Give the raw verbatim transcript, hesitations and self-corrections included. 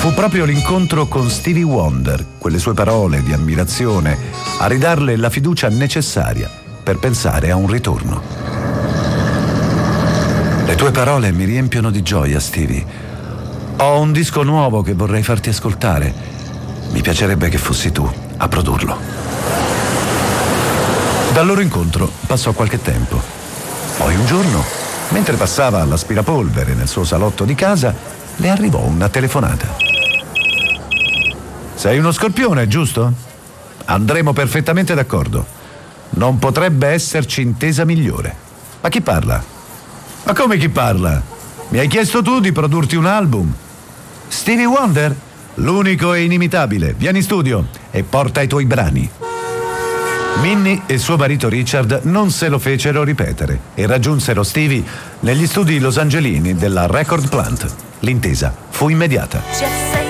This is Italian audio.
Fu proprio l'incontro con Stevie Wonder, quelle sue parole di ammirazione, a ridarle la fiducia necessaria per pensare a un ritorno. Le tue parole mi riempiono di gioia, Stevie. Ho un disco nuovo che vorrei farti ascoltare. Mi piacerebbe che fossi tu a produrlo. Dal loro incontro passò qualche tempo. Poi un giorno, mentre passava all'aspirapolvere nel suo salotto di casa, le arrivò una telefonata. Sei uno scorpione, giusto? Andremo perfettamente d'accordo. Non potrebbe esserci intesa migliore. Ma chi parla? Ma come chi parla? Mi hai chiesto tu di produrti un album. Stevie Wonder? L'unico e inimitabile. Vieni in studio e porta i tuoi brani. Minnie e suo marito Richard non se lo fecero ripetere e raggiunsero Stevie negli studi losangelini della Record Plant. L'intesa fu immediata.